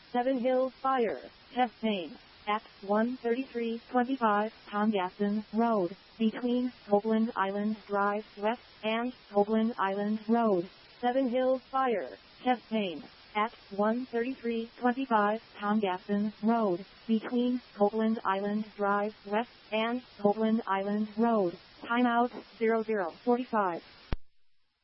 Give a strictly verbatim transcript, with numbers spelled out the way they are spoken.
Seven Hills Fire, test name, at one thirty-three twenty-five Tongasson Road, between Copeland Island Drive West and Copeland Island Road. Seven Hills Fire, test name, at one thirty-three twenty-five Tongasson Road, between Copeland Island Drive West and Copeland Island Road. Timeout zero zero forty-five.